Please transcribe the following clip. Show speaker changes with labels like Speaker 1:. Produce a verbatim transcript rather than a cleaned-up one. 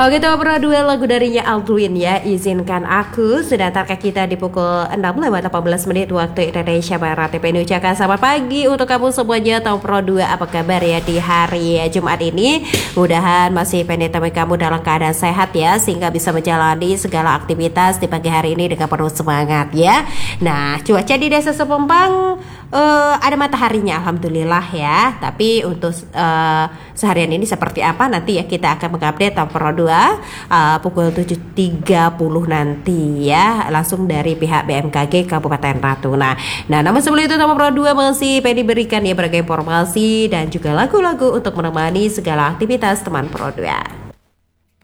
Speaker 1: Oke, itu pernah dua lagu darinya Aldwin ya, Izinkan Aku. Sudah target kita di pukul enam lewat delapan belas menit waktu Indonesia Barat. T P ini ucapkan selamat pagi untuk kamu semuanya. Tahun Pro dua, apa kabar ya di hari Jumat ini? Mudahan masih pendek tapi kamu dalam keadaan sehat ya, sehingga bisa menjalani segala aktivitas di pagi hari ini dengan penuh semangat ya. Nah, cuaca di Desa Sepompang uh, ada mataharinya alhamdulillah ya. Tapi untuk uh, seharian ini seperti apa nanti ya kita akan mengupdate Tahun Pro dua uh, pukul tujuh tiga puluh nanti ya, langsung dari pihak B M K G Kabupaten Natuna. Nah, namun sebelum itu Tahun Pro dua masih pengen diberikan ya berbagai informasi dan juga lagu-lagu untuk menemani segala aktivitas teman Pro dua.